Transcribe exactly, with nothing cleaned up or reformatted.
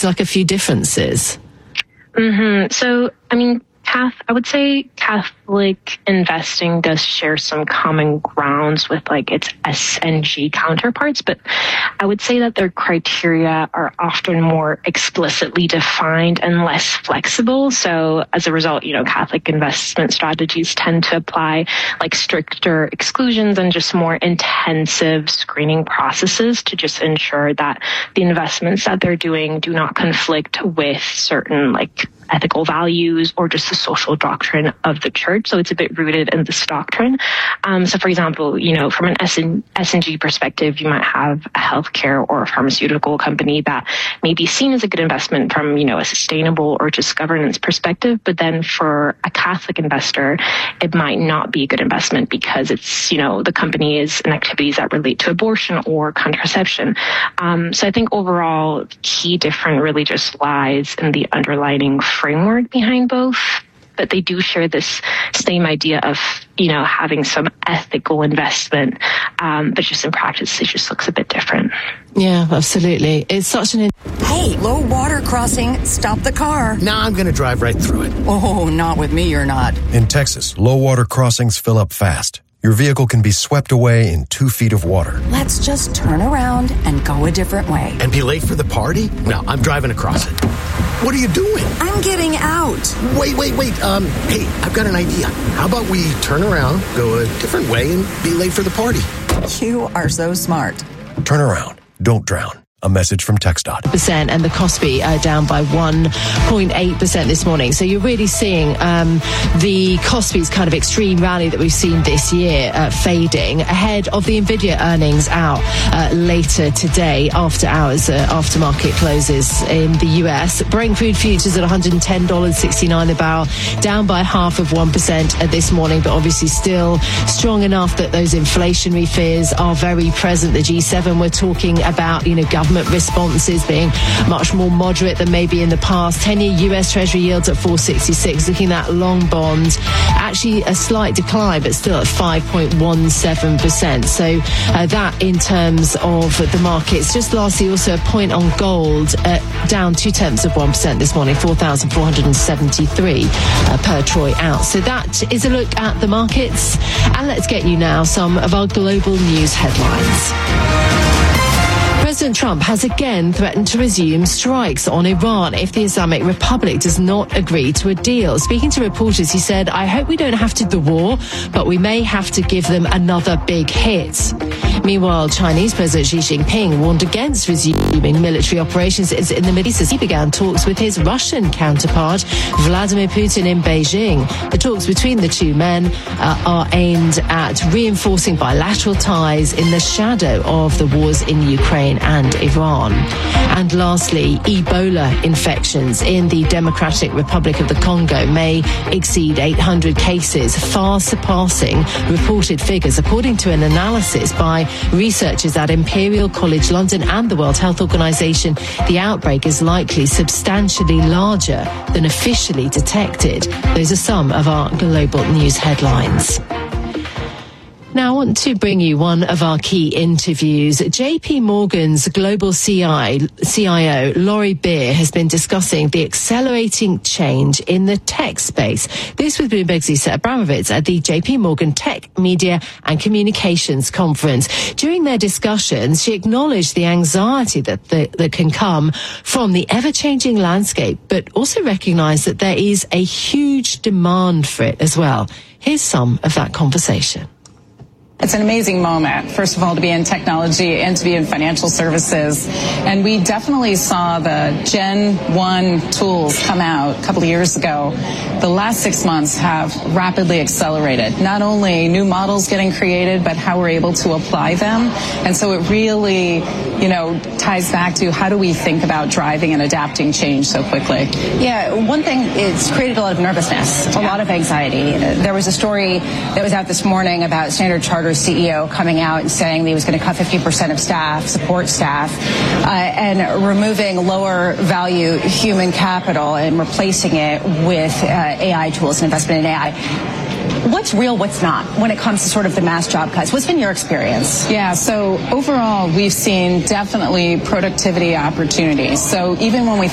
like a few differences. Mm-hmm. So, I mean, Cath- I would say Catholic investing does share some common grounds with like its S and G counterparts, but I would say that their criteria are often more explicitly defined and less flexible. So as a result, you know, Catholic investment strategies tend to apply like stricter exclusions and just more intensive screening processes to just ensure that the investments that they're doing do not conflict with certain like ethical values or just the social doctrine of the church. So it's a bit rooted in this doctrine. Um, so for example, you know, from an S and G perspective, you might have a healthcare or a pharmaceutical company that may be seen as a good investment from, you know, a sustainable or just governance perspective. But then for a Catholic investor, it might not be a good investment because it's, you know, the company is in activities that relate to abortion or contraception. Um, so I think overall, the key difference really just lies in the underlining framework behind both, but they do share this same idea of, you know, having some ethical investment, um, but just in practice, it just looks a bit different. Yeah, absolutely. It's such an... In- hey, low water crossing, stop the car. Nah, I'm going to drive right through it. Oh, not with me, you're not. In Texas, low water crossings fill up fast. Your vehicle can be swept away in two feet of water. Let's just turn around and go a different way. And be late for the party? No, I'm driving across it. What are you doing? I'm getting out. Wait, wait, wait. Um, hey, I've got an idea. How about we turn around, go a different way, and be late for the party? You are so smart. Turn around. Don't drown. A message from TxDOT. Percent and the Kospi uh, down by one point eight percent this morning. So you're really seeing um, the Kospi's kind of extreme rally that we've seen this year uh, fading ahead of the Nvidia earnings out uh, later today after hours, uh, after market closes in the U S. Brent crude futures at one hundred ten dollars and sixty-nine cents a barrel, down by half of one percent uh, this morning, but obviously still strong enough that those inflationary fears are very present. The G seven, we're talking about, you know, government responses being much more moderate than maybe in the past. ten-year U S Treasury yields at four sixty-six, looking at long bonds, actually a slight decline, but still at five point one seven percent. So uh, that in terms of the markets. Just lastly, also a point on gold, uh, down two-tenths of one percent this morning, four thousand four hundred seventy-three uh, per troy ounce. So that is a look at the markets. And let's get you now some of our global news headlines. President Trump has again threatened to resume strikes on Iran if the Islamic Republic does not agree to a deal. Speaking to reporters, he said, "I hope we don't have to the war, but we may have to give them another big hit." Meanwhile, Chinese President Xi Jinping warned against resuming military operations in the Middle East as he began talks with his Russian counterpart, Vladimir Putin, in Beijing. The talks between the two men uh, are aimed at reinforcing bilateral ties in the shadow of the wars in Ukraine and Iran. And lastly, Ebola infections in the Democratic Republic of the Congo may exceed eight hundred cases, far surpassing reported figures, according to an analysis by researchers at Imperial College London and the World Health Organization. The outbreak is likely substantially larger than officially detected. Those are some of our global news headlines. Now, I want to bring you one of our key interviews. J P Morgan's global C I O, Laurie Beer, has been discussing the accelerating change in the tech space. This with Bloomberg's Lisa Abramovitz at the J P Morgan Tech, Media and Communications Conference. During their discussions, she acknowledged the anxiety that, the, that can come from the ever-changing landscape, but also recognized that there is a huge demand for it as well. Here's some of that conversation. It's an amazing moment, first of all, to be in technology and to be in financial services. And we definitely saw the Gen one tools come out a couple of years ago. The last six months have rapidly accelerated. Not only new models getting created, but how we're able to apply them. And so it really, you know, ties back to how do we think about driving and adapting change so quickly? Yeah, one thing, it's created a lot of nervousness, a yeah. lot of anxiety. There was a story that was out this morning about Standard Charter's C E O coming out and saying that he was going to cut fifty percent of staff, support staff, uh, and removing lower value human capital and replacing it with uh, A I tools and investment in A I. What's real, what's not, when it comes to sort of the mass job cuts? What's been your experience? Yeah, so overall, we've seen definitely productivity opportunities. So even when we